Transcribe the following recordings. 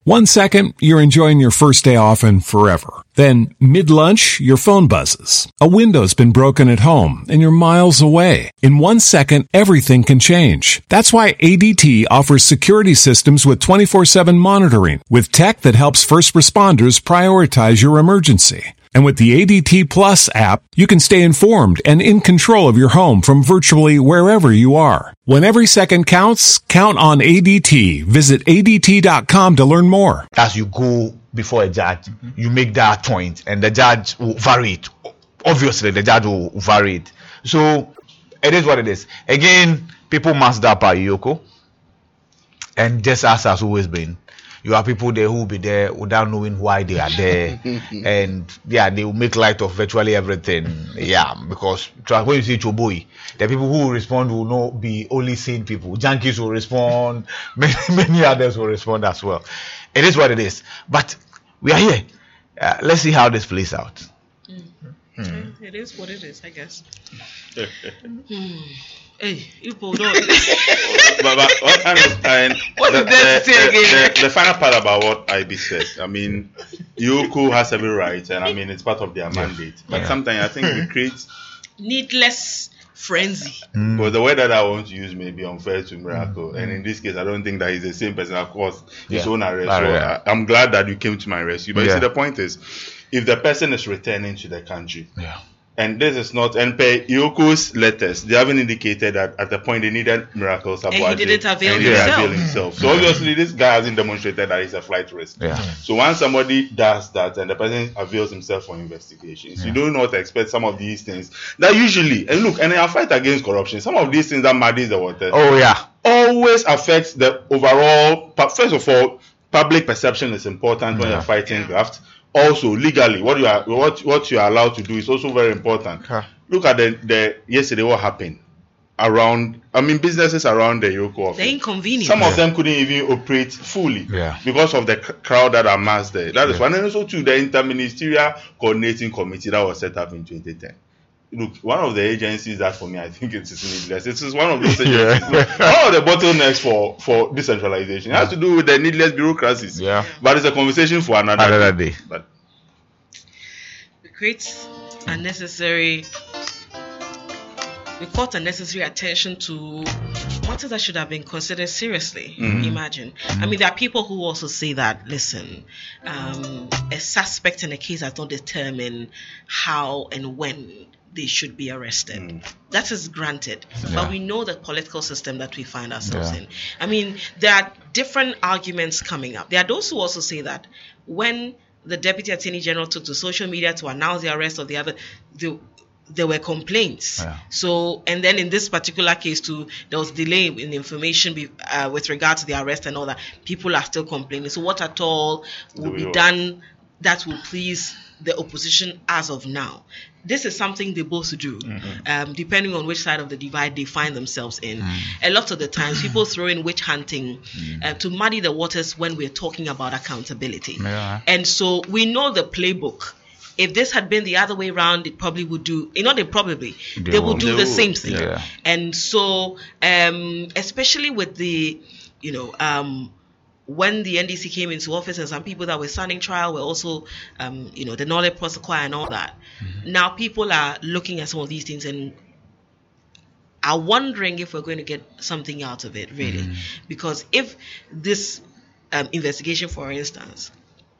1 second, you're enjoying your first day off and forever. Then, mid-lunch, your phone buzzes. A window's been broken at home and you're miles away. In 1 second, everything can change. That's why ADT offers security systems with 24/7 monitoring, with tech that helps first responders prioritize your emergency. And with the ADT Plus app, you can stay informed and in control of your home from virtually wherever you are. When every second counts, count on ADT. Visit ADT.com to learn more. As you go before a judge, you make that point and the judge will vary it. Obviously, the judge will vary it. So, it is what it is. Again, people must up at Yoko. And just as has always been. You have people there who will be there without knowing why they are there. And yeah, they will make light of virtually everything. Yeah, because when you say Choboi, the people who will respond will not be only sane people. Junkies will respond, many others will respond as well. It is what it is. But we are here. Let's see how this plays out. It is what it is, I guess. Hey, you pulled on. but what I understand, the final part about what IB said, I mean, Yoko has every right, and I mean, it's part of their mandate. But sometimes I think we create needless frenzy. But the word that I want to use may be unfair to Miracle, and in this case, I don't think that he's the same person that caused his own arrest. So I'm glad that you came to my rescue. But you see, the point is, if the person is returning to the country, and this is not, and per Yoko's letters, they haven't indicated that at the point they needed Miracle's support. And he didn't avail himself. So obviously this guy hasn't demonstrated that he's a flight risk. So once somebody does that and the person avails himself for investigations, you do not expect some of these things that usually, and look, and in our fight against corruption, some of these things that muddies the water always affects the overall. First of all, public perception is important when you're fighting graft. Also, legally, what you are allowed to do is also very important. Look at the yesterday what happened around. I mean, businesses around the Yoko office. The inconvenience. Some of them couldn't even operate fully because of the crowd that amassed there. That is one, and also too the interministerial coordinating committee that was set up in 2010. Look, one of the agencies that for me I think it is needless. It is one of those agencies. One of the bottlenecks for decentralization. It has to do with the needless bureaucracies. But it's a conversation for another day. But it creates unnecessary. We caught unnecessary attention to matters that should have been considered seriously. Imagine. I mean, there are people who also say that, listen, a suspect in a case has not determined how and when they should be arrested. That is granted. But we know the political system that we find ourselves in. I mean, there are different arguments coming up. There are those who also say that when the Deputy Attorney General took to social media to announce the arrest of the other, there were complaints. So, and then in this particular case too, there was delay in information with regard to the arrest and all that. People are still complaining. So what at all will be done that will please the opposition as of now? This is something they both do, depending on which side of the divide they find themselves in. A lot of the times, people throw in witch hunting to muddy the waters when we're talking about accountability. And so we know the playbook. If this had been the other way around, it probably would do. They would do the same thing. And so, especially with the, when the NDC came into office and some people that were standing trial were also, the Nolly protocol and all that. Now people are looking at some of these things and are wondering if we're going to get something out of it, really. Because if this investigation, for instance,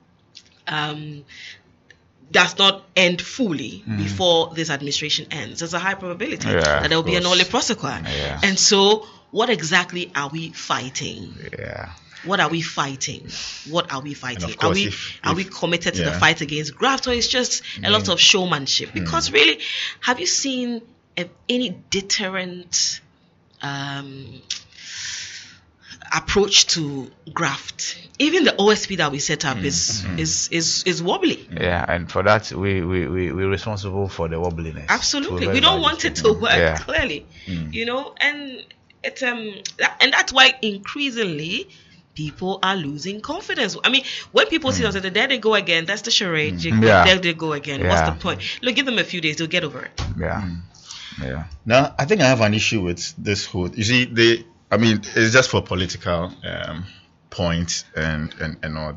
does not end fully before this administration ends, there's a high probability that there will be a Nolly protocol. And so what exactly are we fighting? What are we fighting? Are we committed to the fight against graft, or is just a lot of showmanship? Because really, have you seen any deterrent approach to graft? Even the OSP that we set up is wobbly. And for that we're responsible for the wobbliness. Absolutely, we don't want it to work clearly, and it's and that's why increasingly people are losing confidence. I mean, when people see us, there they go again. That's the charade. There they go again. What's the point? Look, give them a few days; they'll get over it. Now, I think I have an issue with this whole. You see, it's just for political points and all